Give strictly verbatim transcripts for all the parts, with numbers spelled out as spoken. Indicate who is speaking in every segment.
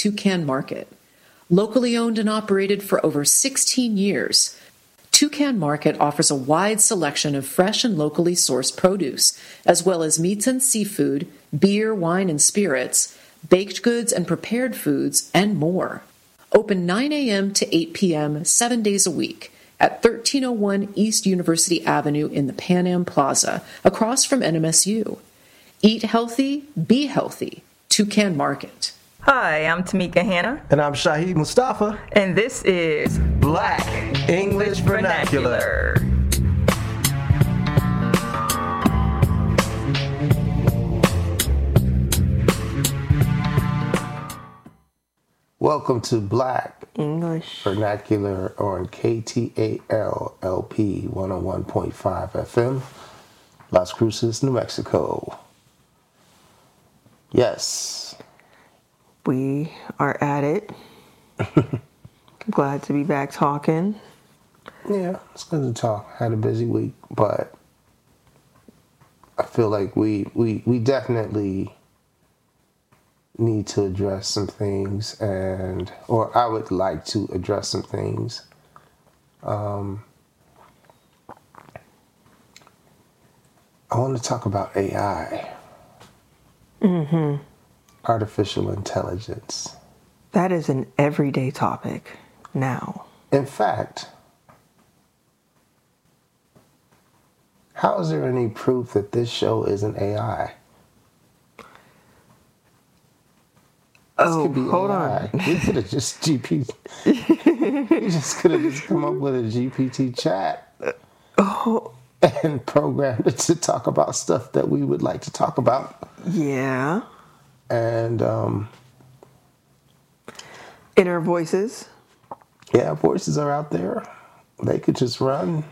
Speaker 1: Toucan Market. Locally owned and operated for over sixteen years, Toucan Market offers a wide selection of fresh and locally sourced produce, as well as meats and seafood, beer, wine, and spirits, baked goods and prepared foods, and more. Open nine a.m. to eight p.m. seven days a week at thirteen oh one East University Avenue in the Pan Am Plaza, across from N M S U. Eat healthy, be healthy. Toucan Market.
Speaker 2: Hi, I'm Tamika Hanna.
Speaker 3: And I'm Shahid Mustafa.
Speaker 2: And this is
Speaker 3: Black English Vernacular. Welcome to Black
Speaker 2: English
Speaker 3: Vernacular on K T A L L P one oh one point five F M, Las Cruces, New Mexico. Yes.
Speaker 2: We are at it. Glad to be back talking.
Speaker 3: Yeah, it's good to talk. Had a busy week, but I feel like we we, we definitely need to address some things, and or I would like to address some things. Um, I want to talk about A I.
Speaker 2: Mm-hmm.
Speaker 3: Artificial intelligence.
Speaker 2: That is an everyday topic now.
Speaker 3: In fact, how is there any proof that this show isn't A I?
Speaker 2: Oh, hold
Speaker 3: A I.
Speaker 2: on.
Speaker 3: We could have just G P T. We just could have just come up with a G P T chat
Speaker 2: Oh,
Speaker 3: and programmed it to talk about stuff that we would like to talk about.
Speaker 2: yeah.
Speaker 3: And um,
Speaker 2: Inner voices.
Speaker 3: yeah, voices are out there. They could just run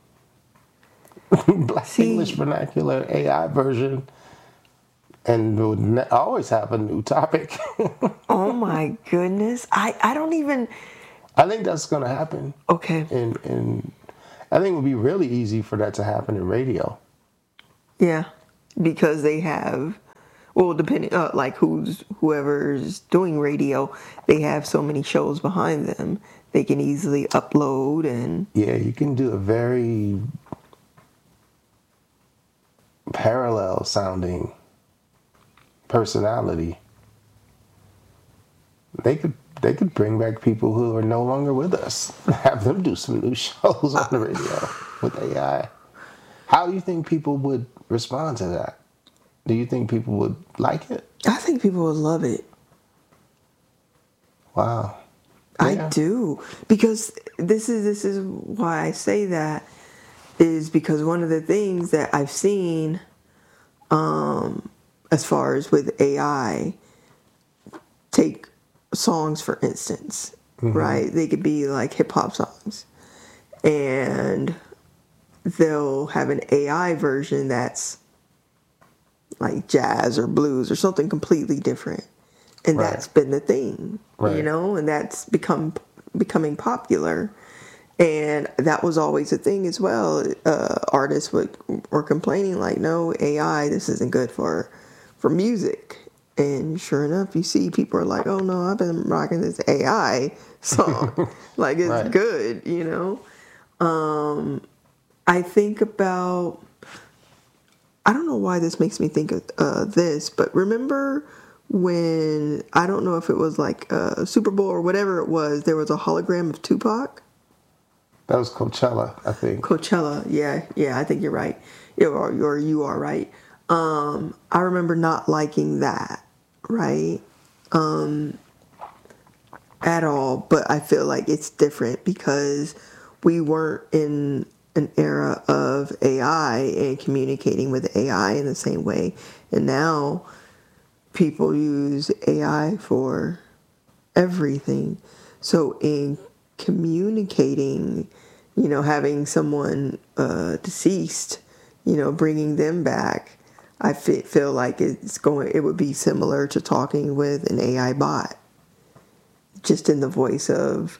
Speaker 3: Black
Speaker 2: See-
Speaker 3: English Vernacular A I version, and would ne- always have a new topic.
Speaker 2: Oh my goodness. I, I don't even.
Speaker 3: I think that's going to happen.
Speaker 2: Okay.
Speaker 3: In in, I think it would be really easy for that to happen in radio.
Speaker 2: Yeah. Because they have. Well, depending, uh, like who's whoever's doing radio, they have so many shows behind them. They can easily upload and
Speaker 3: Yeah, you can do a very parallel sounding personality. They could they could bring back people who are no longer with us. Have them do some new shows on the radio with A I. How do you think people would respond to that? Do you think people would like it?
Speaker 2: I think people would love it.
Speaker 3: Wow.
Speaker 2: I
Speaker 3: Yeah.
Speaker 2: do, because this is this is why I say that is because one of the things that I've seen, um, as far as with A I, take songs for instance,
Speaker 3: Mm-hmm.
Speaker 2: right? They could be like hip hop songs, and they'll have an A I version that's like jazz or blues or something completely different. And
Speaker 3: Right.
Speaker 2: that's been the thing,
Speaker 3: Right.
Speaker 2: you know, and that's become becoming popular. And that was always a thing as well. Uh, artists would were complaining like, no, A I, this isn't good for for music. And sure enough, you see people are like, oh no, I've been rocking this A I song. Like it's
Speaker 3: Right.
Speaker 2: good, you know. Um, I think about, I don't know why this makes me think of uh, this, but remember when, I don't know if it was like a Super Bowl or whatever it was, there was a hologram of Tupac?
Speaker 3: That was Coachella, I think.
Speaker 2: Coachella, yeah, yeah, I think you're right. You are, or you are right. Um, I remember not liking that, right? Um, at all, but I feel like it's different because we weren't in an era of A I and communicating with A I in the same way. And now people use A I for everything. So in communicating, you know, having someone uh, deceased, you know, bringing them back, I fe- feel like it's going, it would be similar to talking with an A I bot, just in the voice of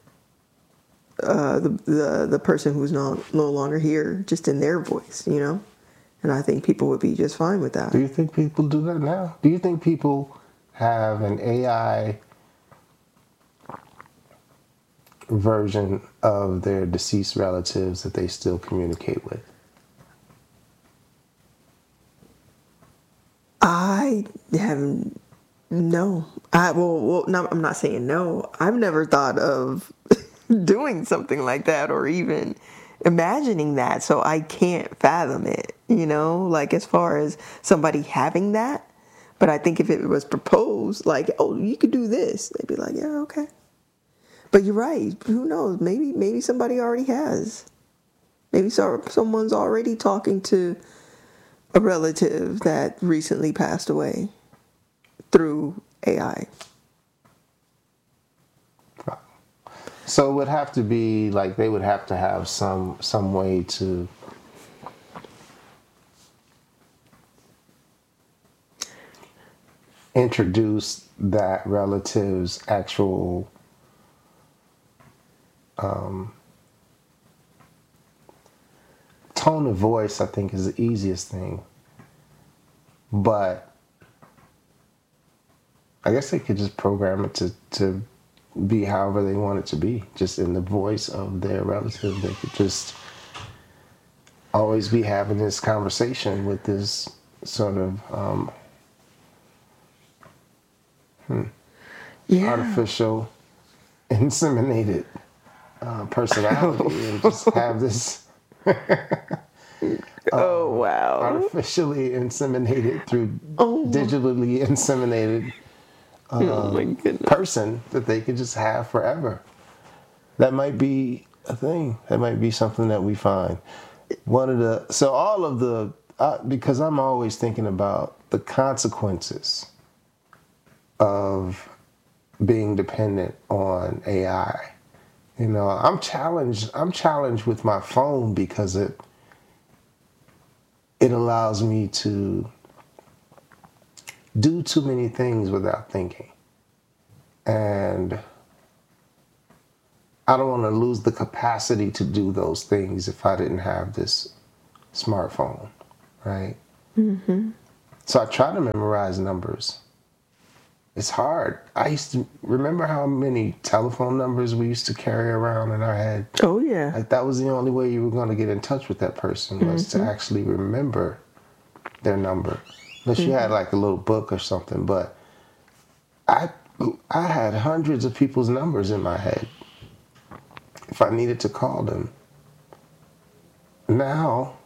Speaker 2: uh, the, the the person who's no, no longer here, just in their voice, you know? And I think people would be just fine with that.
Speaker 3: Do you think people do that now? Do you think people have an A I version of their deceased relatives that they still communicate with?
Speaker 2: I haven't. No, I well, well no, I'm not saying no. I've never thought of doing something like that or even imagining that, so I can't fathom it. You know, like as far as somebody having that. But I think if it was proposed, like, oh, you could do this, they'd be like, yeah, okay. But you're right. Who knows? Maybe maybe somebody already has. Maybe so, someone's already talking to a relative that recently passed away through A I.
Speaker 3: So it would have to be like they would have to have some some way to introduce that relative's actual um, tone of voice. I think is the easiest thing, but I guess they could just program it to, to be however they want it to be, just in the voice of their relative. They could just always be having this conversation with this sort of um, hmm,
Speaker 2: Yeah.
Speaker 3: artificial, inseminated uh, personality, and just have this
Speaker 2: Oh, wow.
Speaker 3: artificially inseminated through
Speaker 2: Oh.
Speaker 3: digitally inseminated
Speaker 2: Oh, my goodness.
Speaker 3: person that they could just have forever. That might be a thing. That might be something that we find. One of the so all of the uh, because I'm always thinking about the consequences of being dependent on A I. You know, I'm challenged. I'm challenged with my phone because it it allows me to do too many things without thinking. And I don't want to lose the capacity to do those things if I didn't have this smartphone, right? Mm-hmm. So I try to memorize numbers. It's hard. I used to remember how many telephone numbers we used to carry around in our head.
Speaker 2: Oh, yeah.
Speaker 3: Like that was the only way you were going to get in touch with that person was mm-hmm. to actually remember their number. Unless you had like a little book or something, but I I had hundreds of people's numbers in my head if I needed to call them. Now,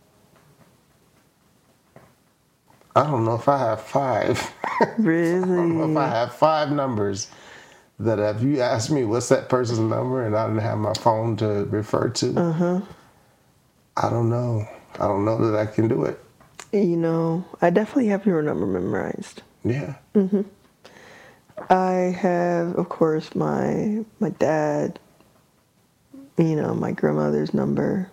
Speaker 3: I don't know if I have five.
Speaker 2: Really?
Speaker 3: I don't know if I have five numbers that if you ask me what's that person's number and I didn't have my phone to refer to, uh-huh. I don't know. I don't know that I can do it.
Speaker 2: You know, I definitely have your number memorized.
Speaker 3: Yeah.
Speaker 2: Mm-hmm. I have, of course, my my dad, you know, my grandmother's number.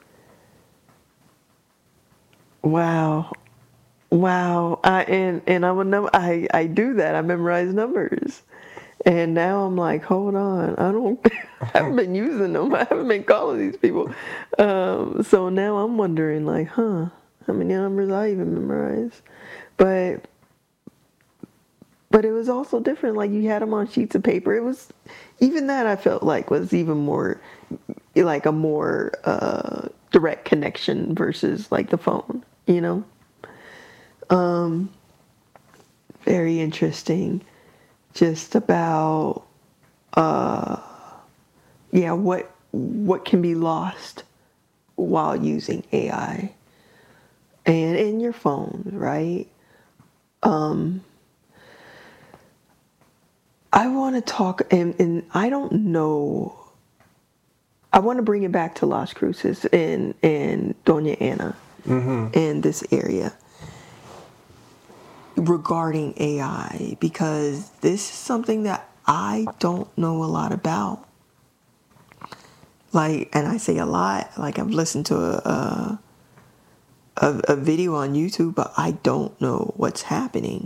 Speaker 2: Wow. Wow. I and, and I would know I, I do that. I memorize numbers. And now I'm like, hold on, I don't I haven't been using them. I haven't been calling these people. Um, so now I'm wondering like, huh. How many numbers I even memorize? But but it was also different. Like you had them on sheets of paper. It was even that I felt like was even more like a more uh, direct connection versus like the phone. You know, um, very interesting. Just about uh, yeah, what what can be lost while using A I. And in your phone, right? Um, I want to talk, and, and I don't know. I want to bring it back to Las Cruces and, and Doña Ana mm-hmm. in this area regarding A I, because this is something that I don't know a lot about. Like, and I say a lot, like I've listened to a, a A, a video on YouTube, but I don't know what's happening.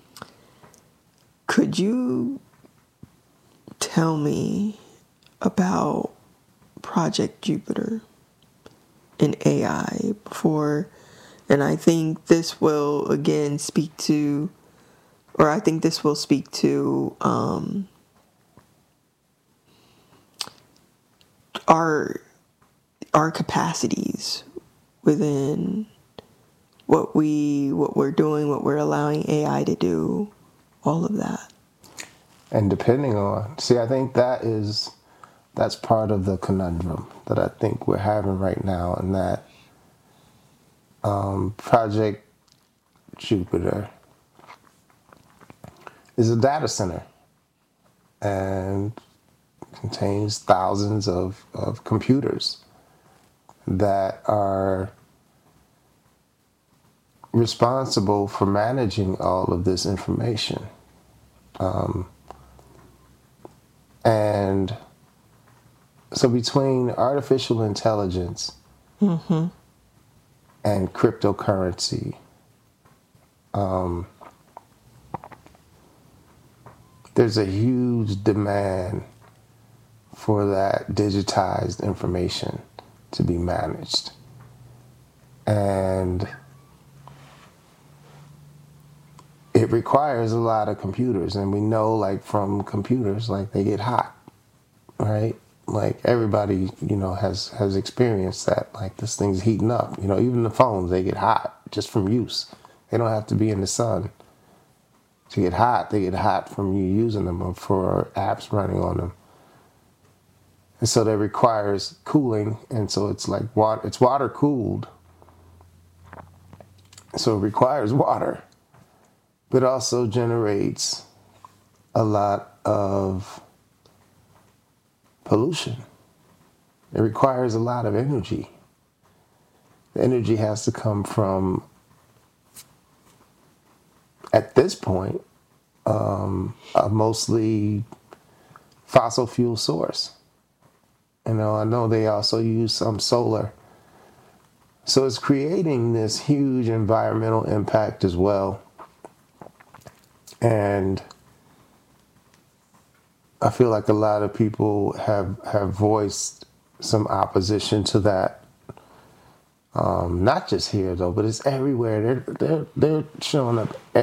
Speaker 2: Could you tell me about Project Jupiter and A I before? And I think this will again speak to, or I think this will speak to um, our our capacities within what we what we're doing, what we're allowing A I to do, all of that.
Speaker 3: And depending on, see, I think that is, that's part of the conundrum that I think we're having right now, and that um, Project Jupiter is a data center and contains thousands of, of computers that are responsible for managing all of this information. Um, and so between artificial intelligence
Speaker 2: mm-hmm.
Speaker 3: and cryptocurrency, um, there's a huge demand for that digitized information to be managed. And it requires a lot of computers. And we know, like, from computers, like, they get hot, right? Like, everybody, you know, has, has experienced that. Like, this thing's heating up. You know, even the phones, they get hot just from use. They don't have to be in the sun to get hot. They get hot from you using them or for apps running on them. And so that requires cooling. And so it's like water, it's water cooled. So it requires water, but also generates a lot of pollution. It requires a lot of energy. The energy has to come from, at this point, um, a mostly fossil fuel source. You know, I know they also use some solar. So it's creating this huge environmental impact as well. And I feel like a lot of people have, have voiced some opposition to that. Um, not just here, though, but it's everywhere. They're, they're, they're showing up